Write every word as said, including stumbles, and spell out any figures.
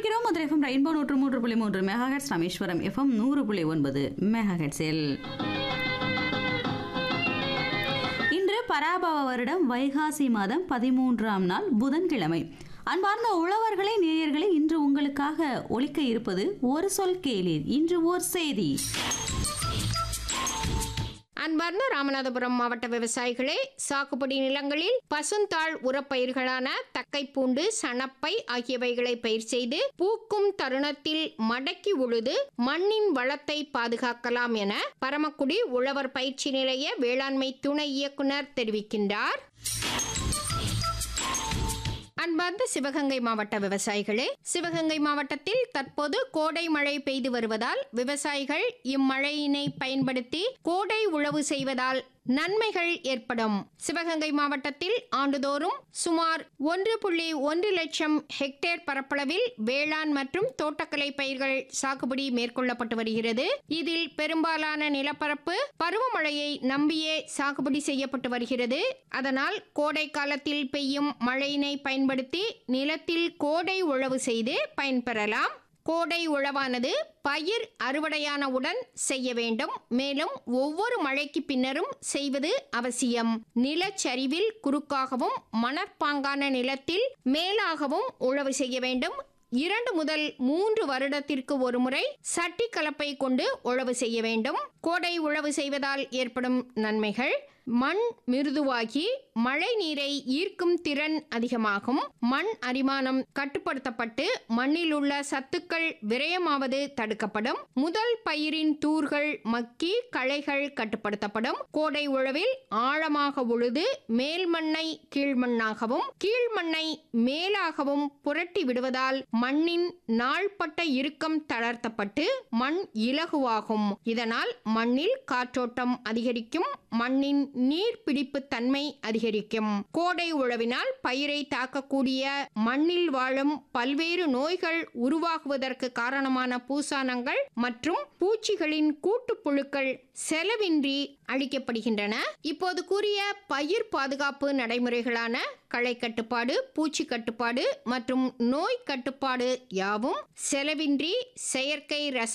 இணைந்திருக்கிறோம் Madurai FM rainbow நூற்று மூன்று புள்ளி மூன்று மெகாஹெட்ஸ், ராமேஸ்வரம் எஃப்எம் நூறு புள்ளி ஒன்பது மெகாஹெட்ஸில். இன்று பராபவ வருடம் வைகாசி மாதம் பதிமூன்றாம் நாள் புதன்கிழமை. அன்பார்ந்த உழவர்களே, நேயர்களே, இன்று உங்களுக்காக ஒலிக்க இருப்பது ஒரு சொல் கேளீர், இன்று ஓர் செய்தி. அன்பார்ந்த ராமநாதபுரம் மாவட்ட விவசாயிகளே, சாகுபடி நிலங்களில் பசுந்தாள் உரப்பயிர்களான தக்கைப்பூண்டு, சணப்பை ஆகியவைகளை பயிர் செய்து பூக்கும் தருணத்தில் மடக்கி உழுது மண்ணின் வளத்தை பாதுகாக்கலாம் என பரமக்குடி உழவர் பயிற்சி நிலைய வேளாண்மை துணை இயக்குனர் தெரிவிக்கின்றார். அன்பார்ந்த சிவகங்கை மாவட்ட விவசாயிகளே, சிவகங்கை மாவட்டத்தில் தற்போது கோடை மழை பெய்து வருவதால் விவசாயிகள் இம்மழையினை பயன்படுத்தி கோடை உழவு செய்வதால் நன்மைகள் ஏற்படும். சிவகங்கை மாவட்டத்தில் ஆண்டுதோறும் சுமார் ஒன்று புள்ளி ஒன்று லட்சம் ஹெக்டேர் பரப்பளவில் வேளாண் மற்றும் தோட்டக்கலை பயிர்கள் சாகுபடி மேற்கொள்ளப்பட்டு வருகிறது. இதில் பெரும்பாலான நிலப்பரப்பு பருவமழையை நம்பியே சாகுபடி செய்யப்பட்டு வருகிறது. அதனால் கோடை காலத்தில் பெய்யும் மழையினை பயன்படுத்தி நிலத்தில் கோடை உழவு செய்து பயன்பெறலாம். கோடை உழவானது பயிர் அறுவடையானவுடன் செய்ய வேண்டும். மேலும் ஒவ்வொரு மழைக்கு பின்னரும் செய்வது அவசியம். நிலச்சரிவில் குறுக்காகவும் மணற்பாங்கான நிலத்தில் மேலாகவும் உழவு செய்ய வேண்டும். இரண்டு முதல் மூன்று வருடத்திற்கு ஒரு முறை சட்டி கலப்பை கொண்டு உழவு செய்ய வேண்டும். கோடை உழவு செய்வதால் ஏற்படும் நன்மைகள்: மண் மிருதுவாகி மழை நீரை ஈர்க்கும் திறன் அதிகமாகும். மண் அரிமானம் கட்டுப்படுத்தப்பட்டு மண்ணில் உள்ள சத்துக்கள் விரயமாவது தடுக்கப்படும். முதல் பயிரின் தூர்கள் மக்கி களைகள் கட்டுப்படுத்தப்படும். கோடை உழவில் ஆழமாக உழுது மேல் மண்ணை கீழ்மண்ணாகவும் கீழ்மண்ணை மேலாகவும் புரட்டி விடுவதால் மண்ணின் நாள்பட்ட இறுக்கம் தளர்த்தப்பட்டு மண் இலகுவாகும். இதனால் மண்ணில் காற்றோட்டம் அதிகரிக்கும். மண்ணின் நீர்பிடிப்பு தன்மை அதிகரிக்கும். கோடை உழவினால் பயிரை தாக்கக்கூடிய மண்ணில் வாழும் பல்வேறு நோய்கள் உருவாகுவதற்கு காரணமான பூசானங்கள் மற்றும் பூச்சிகளின் கூட்டுப்புழுக்கள் செலவின்றி அழிக்கப்படுகின்றன. இப்போது கூறிய பயிர் பாதுகாப்பு நடைமுறைகளான களை கட்டுப்பாடு, பூச்சி கட்டுப்பாடு மற்றும் நோய் கட்டுப்பாடு யாவும் செலவின்றி செயற்கை ரச